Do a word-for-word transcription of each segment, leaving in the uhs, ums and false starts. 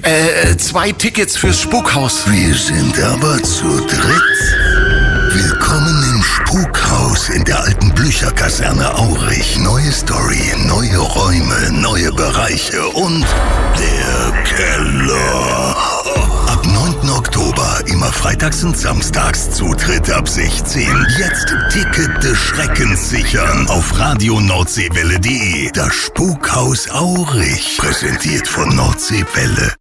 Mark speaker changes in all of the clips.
Speaker 1: Äh, zwei Tickets fürs Spukhaus.
Speaker 2: Wir sind aber zu dritt. Willkommen im Spukhaus in der alten Blücherkaserne Aurich. Neue Story, neue Räume, neue Bereiche und der Keller. Ab neunten Oktober, immer freitags und samstags, Zutritt ab sechzehn. Jetzt Ticket des Schreckens sichern auf radio nordseewelle punkt de. Das Spukhaus Aurich, präsentiert von Nordseewelle.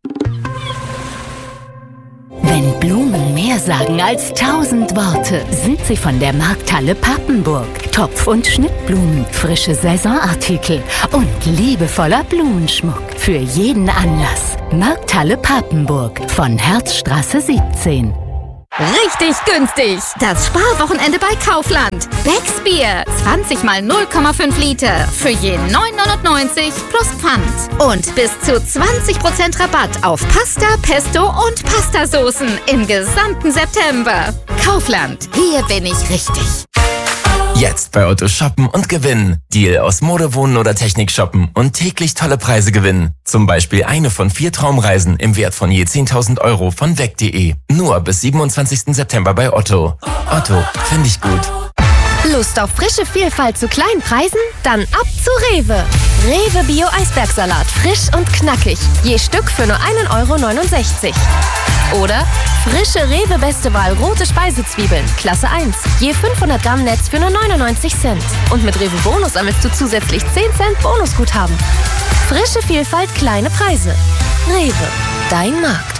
Speaker 3: Wenn Blumen mehr sagen als tausend Worte, sind sie von der Markthalle Papenburg. Topf- und Schnittblumen, frische Saisonartikel und liebevoller Blumenschmuck für jeden Anlass. Markthalle Papenburg von Herzstraße siebzehn.
Speaker 4: Richtig günstig! Das Sparwochenende bei Kaufland. Becks Bier, zwanzig mal null Komma fünf Liter für je neun neunundneunzig plus Pfand. Und bis zu zwanzig Prozent Rabatt auf Pasta, Pesto und Pastasoßen im gesamten September. Kaufland, hier bin ich richtig.
Speaker 5: Jetzt bei Otto shoppen und gewinnen. Deal aus Mode, Wohnen oder Technik shoppen und täglich tolle Preise gewinnen. Zum Beispiel eine von vier Traumreisen im Wert von je zehntausend Euro von weg punkt de. Nur bis siebenundzwanzigsten September bei Otto. Otto, finde ich gut.
Speaker 6: Lust auf frische Vielfalt zu kleinen Preisen? Dann ab zu Rewe. Rewe Bio Eisbergsalat, frisch und knackig. Je Stück für nur einen Euro neunundsechzig. Oder frische Rewe Beste Wahl rote Speisezwiebeln, Klasse eins. Je fünfhundert Gramm Netz für nur neunundneunzig Cent. Und mit Rewe Bonus sammelst du zusätzlich zehn Cent Bonusguthaben. Frische Vielfalt, kleine Preise. Rewe, dein Markt.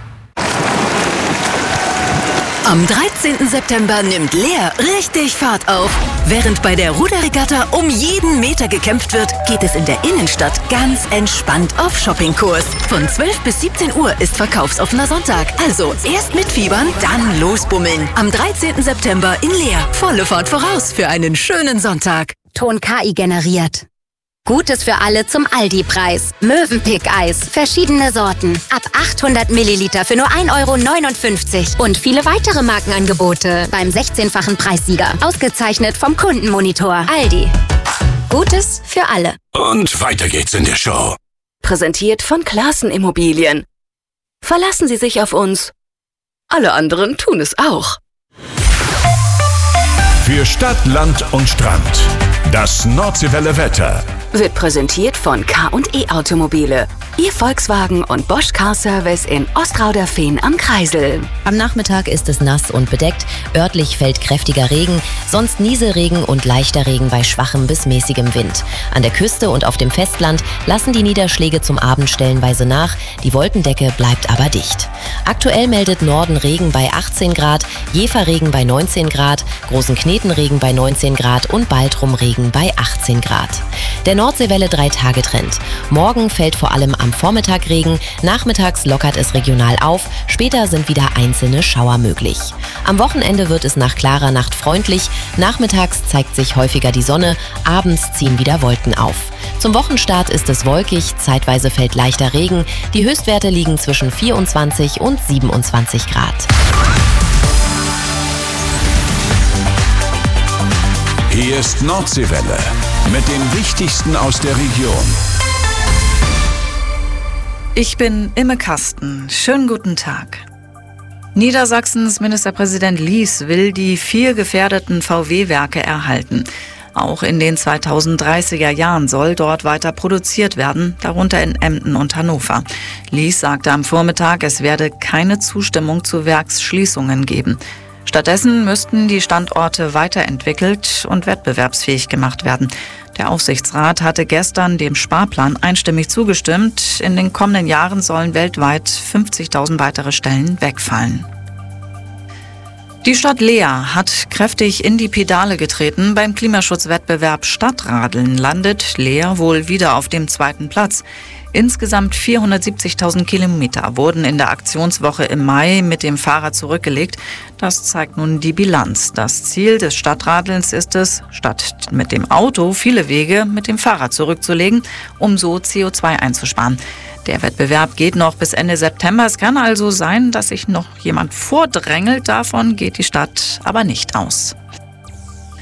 Speaker 7: Am dreizehnten September nimmt Leer richtig Fahrt auf. Während bei der Ruderregatta um jeden Meter gekämpft wird, geht es in der Innenstadt ganz entspannt auf Shoppingkurs. Von zwölf bis siebzehn Uhr ist verkaufsoffener Sonntag. Also erst mitfiebern, dann losbummeln. Am dreizehnten September in Leer. Volle Fahrt voraus für einen schönen Sonntag.
Speaker 3: Ton K I generiert. Gutes für alle zum Aldi-Preis. Mövenpick-Eis. Verschiedene Sorten. Ab achthundert Milliliter für nur ein Euro neunundfünfzig. Und viele weitere Markenangebote beim sechzehnfachen Preissieger. Ausgezeichnet vom Kundenmonitor. Aldi. Gutes für alle.
Speaker 2: Und weiter geht's in der Show.
Speaker 7: Präsentiert von Classen Immobilien. Verlassen Sie sich auf uns. Alle anderen tun es auch.
Speaker 8: Für Stadt, Land und Strand. Das Nordseewelle Wetter
Speaker 7: wird präsentiert von K und E Automobile. Ihr Volkswagen und Bosch Car Service in Ostrauderfehn am Kreisel.
Speaker 9: Am Nachmittag ist es nass und bedeckt. Örtlich fällt kräftiger Regen, sonst Nieselregen und leichter Regen bei schwachem bis mäßigem Wind. An der Küste und auf dem Festland lassen die Niederschläge zum Abend stellenweise nach. Die Wolkendecke bleibt aber dicht. Aktuell meldet Norden Regen bei achtzehn Grad, Jeverregen bei neunzehn Grad, Großen Knetenregen bei neunzehn Grad und Baltrum Regen bei achtzehn Grad. Der Nordseewelle drei Tage Trend. Morgen fällt vor allem am Vormittag Regen, nachmittags lockert es regional auf, später sind wieder einzelne Schauer möglich. Am Wochenende wird es nach klarer Nacht freundlich, nachmittags zeigt sich häufiger die Sonne, abends ziehen wieder Wolken auf. Zum Wochenstart ist es wolkig, zeitweise fällt leichter Regen, die Höchstwerte liegen zwischen vierundzwanzig und siebenundzwanzig Grad.
Speaker 8: Hier ist Nordseewelle mit dem Wichtigsten aus der Region.
Speaker 10: Ich bin Imme Kasten. Schönen guten Tag. Niedersachsens Ministerpräsident Lies will die vier gefährdeten V W-Werke erhalten. Auch in den zweitausenddreißiger Jahren soll dort weiter produziert werden, darunter in Emden und Hannover. Lies sagte am Vormittag, es werde keine Zustimmung zu Werksschließungen geben. Stattdessen müssten die Standorte weiterentwickelt und wettbewerbsfähig gemacht werden. Der Aufsichtsrat hatte gestern dem Sparplan einstimmig zugestimmt. In den kommenden Jahren sollen weltweit fünfzigtausend weitere Stellen wegfallen. Die Stadt Leer hat kräftig in die Pedale getreten. Beim Klimaschutzwettbewerb Stadtradeln landet Leer wohl wieder auf dem zweiten Platz. Insgesamt vierhundertsiebzigtausend Kilometer wurden in der Aktionswoche im Mai mit dem Fahrrad zurückgelegt. Das zeigt nun die Bilanz. Das Ziel des Stadtradelns ist es, statt mit dem Auto viele Wege mit dem Fahrrad zurückzulegen, um so C O zwei einzusparen. Der Wettbewerb geht noch bis Ende September. Es kann also sein, dass sich noch jemand vordrängelt. Davon geht die Stadt aber nicht aus.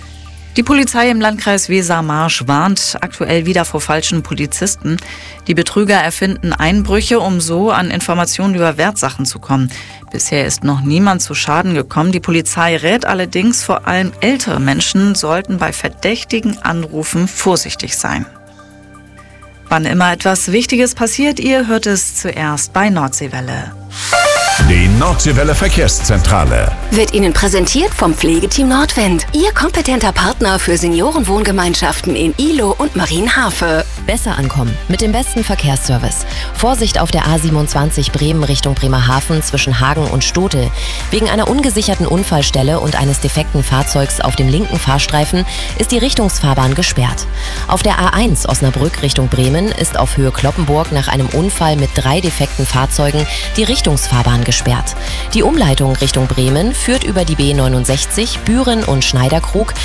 Speaker 10: Die Polizei im Landkreis Weser-Marsch warnt aktuell wieder vor falschen Polizisten. Die Betrüger erfinden Einbrüche, um so an Informationen über Wertsachen zu kommen. Bisher ist noch niemand zu Schaden gekommen. Die Polizei rät allerdings, vor allem ältere Menschen sollten bei verdächtigen Anrufen vorsichtig sein. Wann immer etwas Wichtiges passiert, ihr hört es zuerst bei Nordseewelle.
Speaker 8: Die Nordseewelle Verkehrszentrale
Speaker 7: wird Ihnen präsentiert vom Pflegeteam Nordwind. Ihr kompetenter Partner für Seniorenwohngemeinschaften in Ihlow und Marienhafe.
Speaker 9: Besser ankommen mit dem besten Verkehrsservice. Vorsicht auf der A siebenundzwanzig Bremen Richtung Bremerhaven zwischen Hagen und Stotel. Wegen einer ungesicherten Unfallstelle und eines defekten Fahrzeugs auf dem linken Fahrstreifen ist die Richtungsfahrbahn gesperrt. Auf der A eins Osnabrück Richtung Bremen ist auf Höhe Cloppenburg nach einem Unfall mit drei defekten Fahrzeugen die Richtungsfahrbahn gesperrt. Die Umleitung Richtung Bremen führt über die B neunundsechzig, Büren und Schneiderkrug